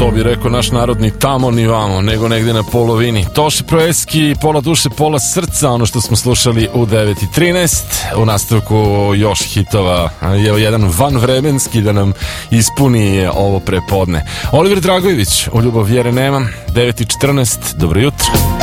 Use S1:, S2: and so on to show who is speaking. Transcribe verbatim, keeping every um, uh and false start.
S1: što bi rekao naš narodni, tamo ni vamo, nego negde na polovini. Toše Proeski, pola duše, pola srca, ono što smo slušali u devet i trinaest. U nastavku još hitova, evo jedan vanvremenski da nam ispuni ovo prepodne. Oliver Dragojević, u ljubav vjere nemam, devet i četrnaest, dobro jutro.